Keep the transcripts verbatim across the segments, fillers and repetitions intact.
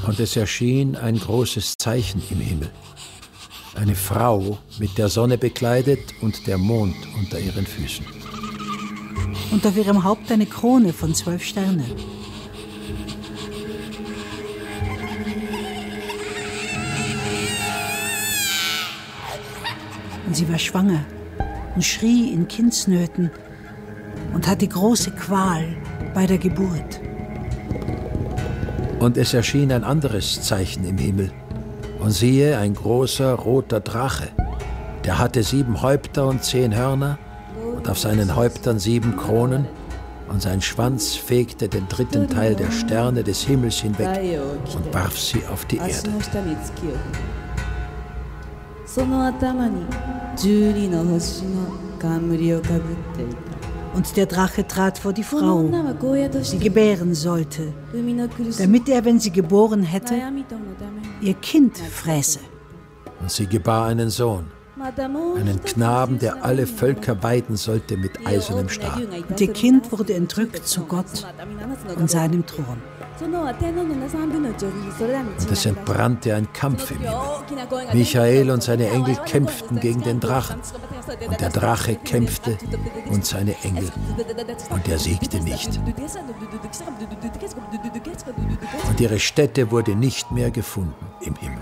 Und es erschien ein großes Zeichen im Himmel. Eine Frau mit der Sonne bekleidet und der Mond unter ihren Füßen. Und auf ihrem Haupt eine Krone von zwölf Sternen. Und sie war schwanger und schrie in Kindsnöten und hatte große Qual bei der Geburt. Und es erschien ein anderes Zeichen im Himmel. Und siehe, ein großer roter Drache, der hatte sieben Häupter und zehn Hörner und auf seinen Häuptern sieben Kronen, und sein Schwanz fegte den dritten Teil der Sterne des Himmels hinweg und warf sie auf die Erde. Und der Drache trat vor die Frau, die gebären sollte, damit er, wenn sie geboren hätte, ihr Kind fräße. Und sie gebar einen Sohn, einen Knaben, der alle Völker weiden sollte mit eisernem Stab. Und ihr Kind wurde entrückt zu Gott und seinem Thron. Und es entbrannte ein Kampf im Himmel. Michael und seine Engel kämpften gegen den Drachen. Und der Drache kämpfte und seine Engel. Und er siegte nicht. Und ihre Stätte wurde nicht mehr gefunden im Himmel.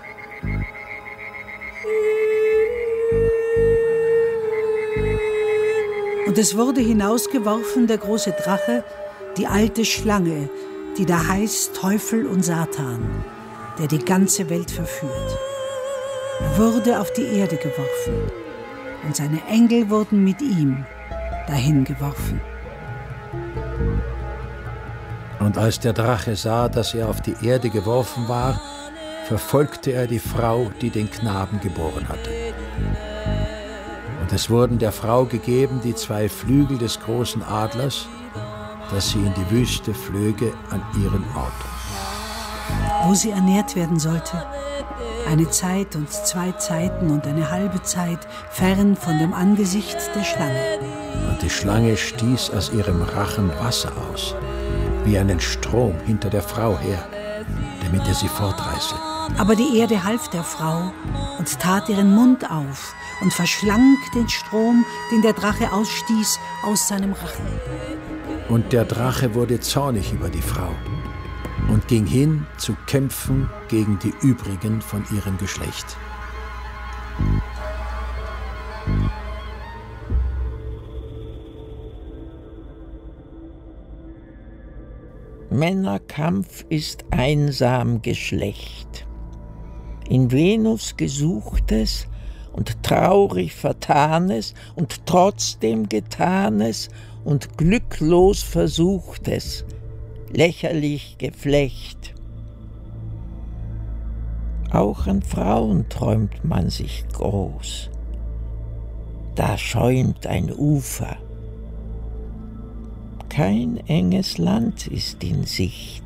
Und es wurde hinausgeworfen der große Drache, die alte Schlange, die da heißt Teufel und Satan, der die ganze Welt verführt. Er wurde auf die Erde geworfen, und seine Engel wurden mit ihm dahin geworfen. Und als der Drache sah, dass er auf die Erde geworfen war, verfolgte er die Frau, die den Knaben geboren hatte. Und es wurden der Frau gegeben die zwei Flügel des großen Adlers, dass sie in die Wüste flöge an ihren Ort. Wo sie ernährt werden sollte. Eine Zeit und zwei Zeiten und eine halbe Zeit fern von dem Angesicht der Schlange. Und die Schlange stieß aus ihrem Rachen Wasser aus, wie einen Strom hinter der Frau her, damit er sie fortreiße. Aber die Erde half der Frau und tat ihren Mund auf und verschlang den Strom, den der Drache ausstieß, aus seinem Rachen. Und der Drache wurde zornig über die Frau und ging hin zu kämpfen gegen die übrigen von ihrem Geschlecht. Männerkampf ist einsam Geschlecht. In Venus Gesuchtes und traurig Vertanes und trotzdem Getanes und glücklos Versuchtes, lächerlich Geflecht. Auch an Frauen träumt man sich groß. Da schäumt ein Ufer. Kein enges Land ist in Sicht.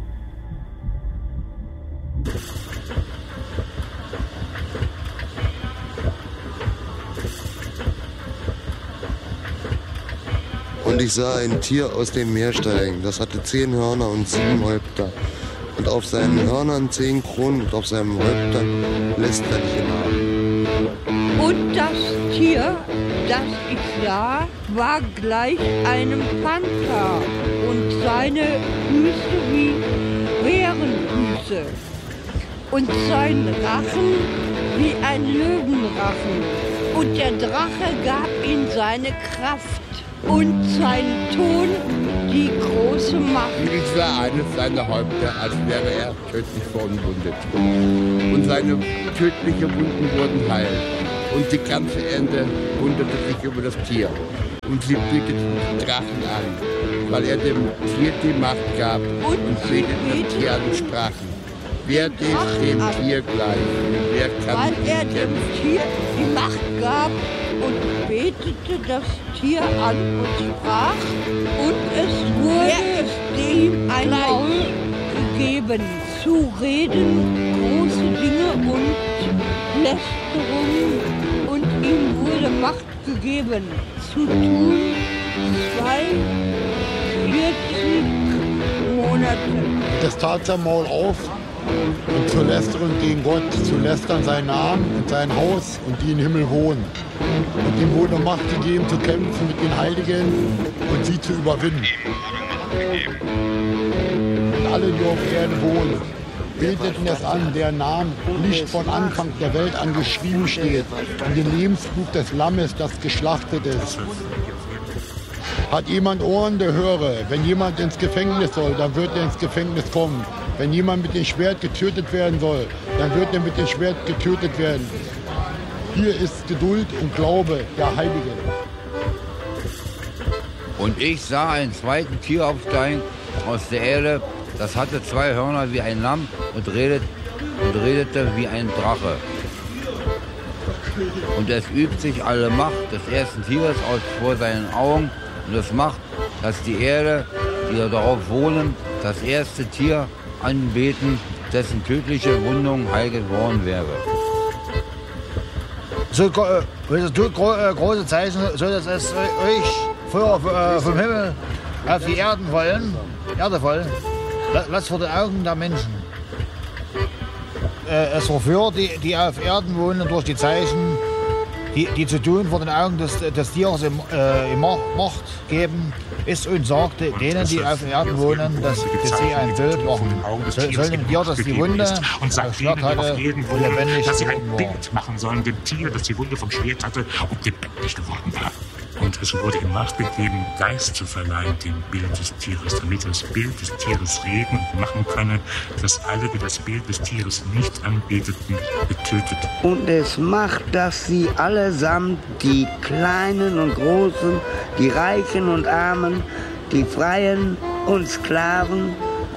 Und ich sah ein Tier aus dem Meer steigen. Das hatte zehn Hörner und sieben Häupter. Und auf seinen Hörnern zehn Kronen und auf seinem Häupter lästerliche Namen. Und das Tier, das ich sah, war gleich einem Panther und seine Füße wie Bärenfüße und sein Rachen wie ein Löwenrachen. Und der Drache gab ihm seine Kraft und sein Ton die große Macht. Ich sah eines seiner Häupter, als wäre er tödlich verunwundet. Und seine tödlichen Wunden wurden heil. Und die ganze Erde wunderte sich über das Tier. Und sie beteten den Drachen an, weil er dem Tier die Macht gab. Und, und sie beteten das Tier an und sprachen: Wer ist dem Tier gleich? Wer kann weil er dem Tier die Macht gab und betete das Tier an und sprach, und es wurde dem ein Maul gegeben, zu reden große Dinge und Lästerungen, und ihm wurde Macht gegeben, zu tun zweiundvierzig Monate. Das tat sein Maul auf und zu lästern gegen Gott, zu lästern seinen Namen und sein Haus und die im Himmel wohnen. Und ihm wurde Macht gegeben, zu kämpfen mit den Heiligen und sie zu überwinden. Und alle, die auf Erde wohnen, beteten es an, deren Namen nicht von Anfang der Welt an geschrieben steht, in dem Lebensbuch des Lammes, das geschlachtet ist. Hat jemand Ohren, der höre. Wenn jemand ins Gefängnis soll, dann wird er ins Gefängnis kommen. Wenn jemand mit dem Schwert getötet werden soll, dann wird er mit dem Schwert getötet werden. Hier ist Geduld und Glaube der Heiligen. Und ich sah einen zweiten Tier aufsteigen aus der Erde. Das hatte zwei Hörner wie ein Lamm und, redet, und redete wie ein Drache. Und es übt sich alle Macht des ersten Tieres aus vor seinen Augen. Und es macht, dass die Erde, die darauf wohnen, das erste Tier anbeten, dessen tödliche Wundung heil geworden wäre. So äh, große Zeichen, so dass es euch vorher vom Himmel auf die Erden fallen, Erde fallen, was vor den Augen der Menschen. Äh, es verführt die, die auf Erden wohnen durch die Zeichen, die, die zu tun vor den Augen des, des Tieres im, äh, im Macht geben, ist und sagte und denen, die auf Erden wohnen, dass, dass sie ein Bild machen. So, sollen dem Tier, das die Wunde und sagt Schwert hatte, und lebendig dass sie ein war. Bild machen sollen, dem Tier, das die Wunde vom Schwert hatte und lebendig geworden war. Und es wurde ihm Macht gegeben, Geist zu verleihen dem Bild des Tieres, damit das Bild des Tieres reden und machen könne, dass alle, die das Bild des Tieres nicht anbeteten, getötet. Und es macht, dass sie allesamt, die Kleinen und Großen, die Reichen und Armen, die Freien und Sklaven,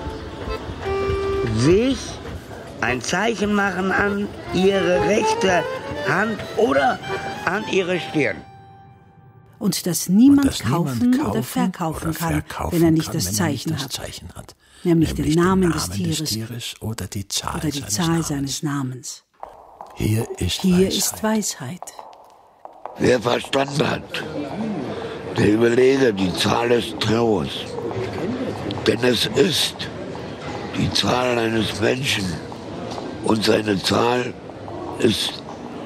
sich ein Zeichen machen an ihre rechte Hand oder an ihre Stirn. Und dass niemand, und dass kaufen, niemand kaufen oder verkaufen, oder kann, verkaufen wenn er nicht kann, das, wenn Zeichen, er nicht hat. das Zeichen hat. Nämlich, Nämlich den Namen, den des, Namen Tieres, des Tieres oder die Zahl, oder die seines, Zahl Namens. seines Namens. Hier ist Hier Weisheit. ist Weisheit. Wer Verstand hat, der überlege die Zahl des Tieres. Denn es ist die Zahl eines Menschen und seine Zahl ist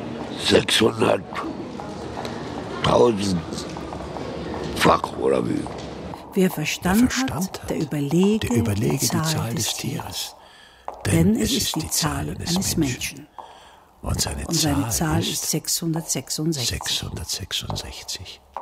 sechshunderttausendfach oder wie? Wer Verstand, Verstand hat, hat, der überlege, der überlege die Zahl, die Zahl des, des Tieres. Denn es ist die Zahl eines Menschen. Und seine, Und seine Zahl, Zahl ist ist sechshundertsechsundsechzig. sechshundertsechsundsechzig.